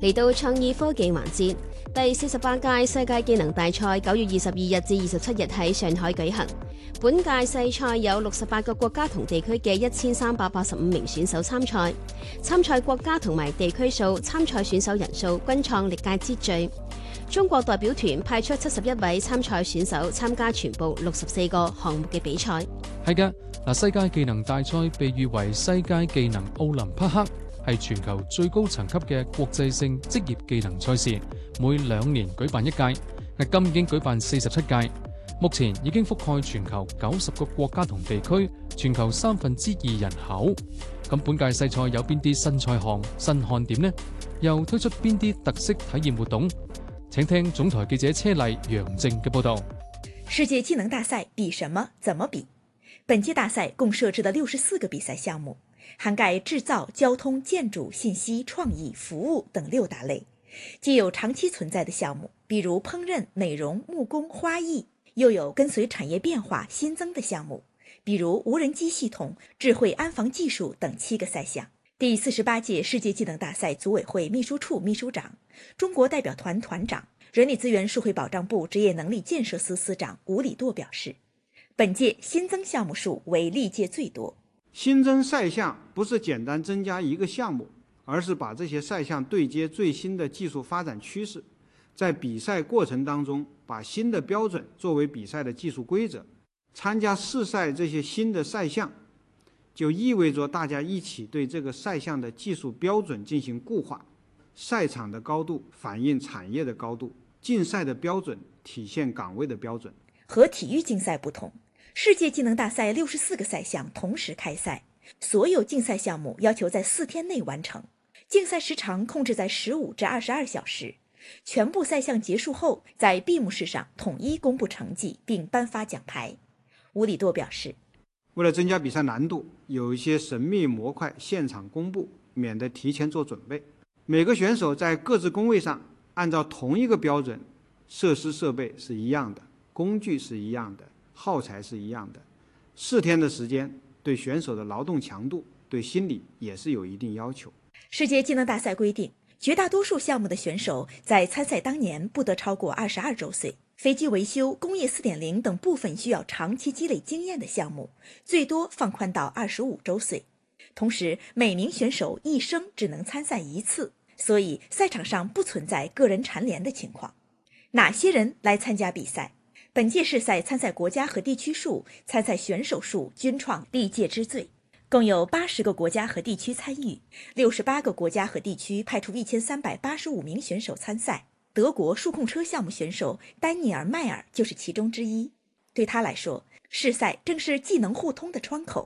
嚟到創意科技環節，第48屆世界技能大賽9月22日至27日喺上海舉行。本屆世賽有68個國家同地區嘅1385名選手參賽，參賽國家同埋地區數、參賽選手人數均創歷屆之最。中國代表團派出71位參賽選手參加全部64個項目嘅比賽。 係嘅，世界技能大賽被譽為世界技能奧林匹克，係全球最高層級嘅國際性職業技能賽事，每2年舉辦一屆。今已經舉辦47屆，目前已經覆蓋全球90個國家同地區，全球2/3人口。咁本屆世賽有邊啲新賽項、新看點呢？又推出邊啲特色體驗活動？請聽總台記者車麗、楊靜嘅報道。 世界技能大賽比什麼？怎麼比？本屆大賽共設置了64個比賽項目，涵蓋製造、交通、建築、信息、創意、服務等6大類，既有長期存在的項目，比如烹飪、美容、木工、花藝，又有跟隨產業變化新增的項目，比如無人機系統、智慧安防技術等7個賽項。第48屆世界技能大賽組委會秘書處秘書長、中國代表團團長、人力資源社會保障部職業能力建設司司長吳禮舵表示，本屆新增項目數為歷屆最多。 新增賽項不是簡單增加一個項目，而是把這些賽項對接最新的技術發展趨勢，在比賽過程當中把新的標準作為比賽的技術規則。參加試賽這些新的賽項，就意味着大家一起對這個賽項的技術標準進行固化，賽場的高度反映產業的高度，競賽的標準體現崗位的標準。 和體育競賽不同，世界技能大賽64個賽項同時開賽，所有競賽項目要求在4天內完成，競賽時長控制在15至22小時。全部賽項結束後，在閉幕式上統一公布成績並頒發獎牌。吳禮舵表示， 為了增加比賽難度，有一些神秘模塊現場公布，免得提前做準備。每個選手在各自工位上按照同一個標準，設施設備是一樣的，工具是一樣的，耗材是一樣的。4天的時間對選手的勞動強度、對心理也是有一定要求。 世界技能大賽規定，絕大多數項目的選手在參賽當年不得超過22周歲。飛機維修、工業4.0等部分需要長期積累經驗的項目，最多放寬到25周歲。同時，每名選手一生只能參賽一次，所以賽場上不存在個人蟬聯的情況。哪些人來參加比賽？本屆試賽參賽國家和地區數、參賽選手數均創歷屆之最，共有80個國家和地區參與，68個國家和地區派出1385名選手參賽。德國數控車項目選手丹尼爾·邁爾就是其中之一。對他來說，試賽正是技能互通的窗口。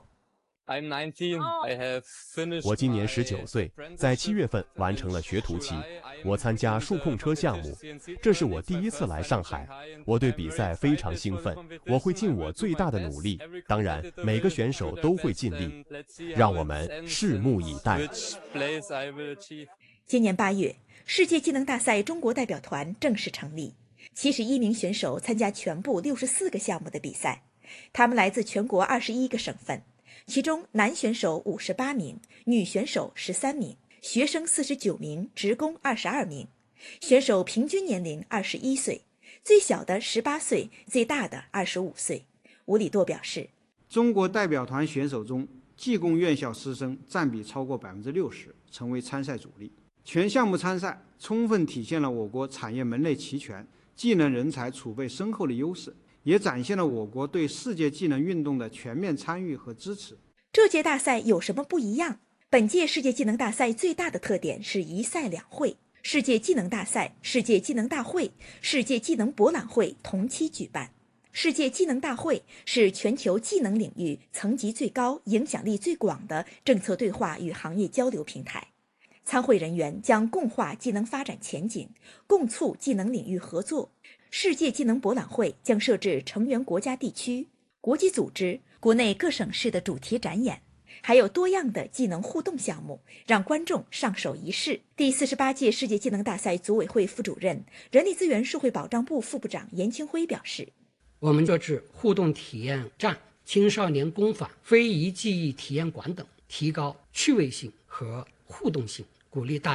我今年19歲，在7月份完成了學徒期。我參加數控車項目，這是我第一次來上海。我對比賽非常興奮，我會盡我最大的努力。當然，每個選手都會盡力。讓我們拭目以待。 今年8月，世界技能大賽中國代表團正式成立，71名選手參加全部64個項目的比賽，他們來自全國21個省份，其中男選手58名，女選手13名，學生49名，職工22名。選手平均年齡21歲，最小的18歲，最大的25歲。吳禮舵表示， 中國代表團選手中，技工院校師生佔比超過60%，成為參賽主力。全項目參賽，充分體現了我國產業門類齊全、技能人才儲備深厚的優勢，也展現了我國對世界技能運動的全面參與和支持。 這屆大賽有什麼不一樣？本屆世界技能大賽最大的特點是一賽兩會，世界技能大賽、世界技能大會、世界技能博覽會同期舉辦。世界技能大會是全球技能領域層級最高、影響力最廣的政策對話與行業交流平台。參會人員將共話技能發展前景，共促技能領域合作。世界技能博覽會將設置成員國家地區、國際組織、國內各省市的主題展演，還有多樣的技能互動項目，讓觀眾上手一試。第48屆世界技能大賽組委會副主任、人力資源社會保障部副部長嚴清輝表示， 我們設置互動體驗站、青少年工坊、非遺技藝體驗館等，提高趣味性和互動性，鼓勵大